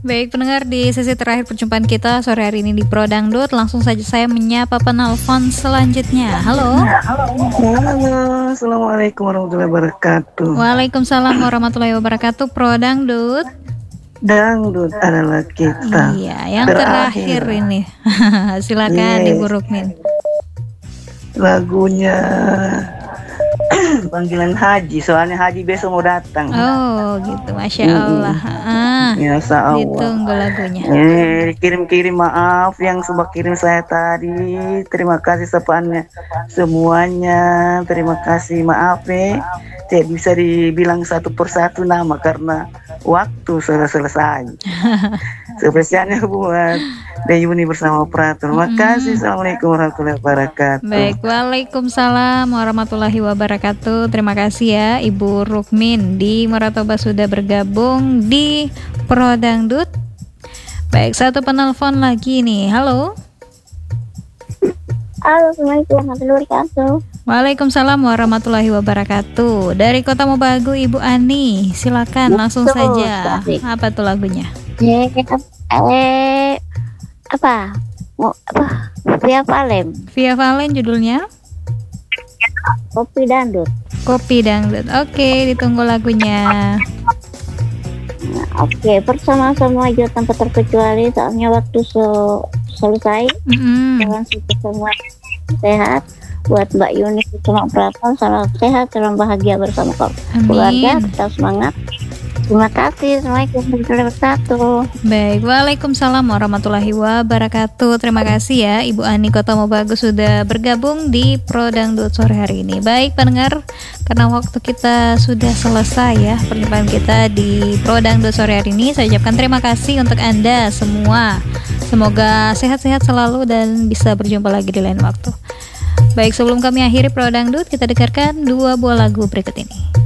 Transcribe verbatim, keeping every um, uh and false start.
Baik pendengar, di sesi terakhir perjumpaan kita sore hari ini di Pro Dangdut, langsung saja saya menyapa penelpon selanjutnya. Halo. Halo, assalamualaikum warahmatullahi wabarakatuh. Waalaikumsalam warahmatullahi wabarakatuh. Pro Dangdut. Dangdut adalah kita. Iya, yang terakhir, terakhir ini. Silakan yes. Ibu Rukmin. Lagunya panggilan haji, soalnya haji besok mau datang. Oh gitu, masya Allah. Hmm. Ah, ya, ditunggu lagunya. Eh, kirim-kirim maaf yang sudah kirim saya tadi. Terima kasih sapaannya semuanya. Terima kasih, maaf eh. Tidak bisa dibilang satu persatu nama karena waktu sudah selesai. Spesialnya buat Deyuni bersama operator. Terima kasih. Assalamualaikum warahmatullahi wabarakatuh. Baik, waalaikumsalam warahmatullahi wabarakatuh. Terima kasih ya Ibu Rukmin di Meratoba sudah bergabung di Pro Dangdut. Baik, satu penelpon lagi nih. Halo. Halo, Assalamualaikum warahmatullahi wabarakatuh. Waalaikumsalam warahmatullahi wabarakatuh. Dari Kota Mobagu, Ibu Ani, silakan langsung Betul, saja. tadi. Apa tuh lagunya? Eh, eh apa? Mau apa? Via Valen. Via Valen judulnya? Kopi Dangdut. Kopi Dangdut. Oke, ditunggu lagunya. Nah, Oke, bersama semua juga tanpa terkecuali, saatnya waktu se- selesai. Mm-hmm. Dengan kita semua sehat. Buat Mbak Yuni sama operator, salam sehat, salam bahagia bersama keluarga, tetap semangat. Terima kasih. Assalamualaikum warahmatullahi wabarakatuh. Baik, waalaikumsalam warahmatullahi wabarakatuh. Terima kasih ya Ibu Ani Kota Mobagu sudah bergabung di Pro Dangdut sore hari ini. Baik pendengar, karena waktu kita sudah selesai ya perjumpaan kita di Pro Dangdut sore hari ini, saya ucapkan terima kasih untuk Anda semua. Semoga sehat-sehat selalu dan bisa berjumpa lagi di lain waktu. Baik, sebelum kami akhiri Pro Dangdut, kita dengarkan dua buah lagu berikut ini.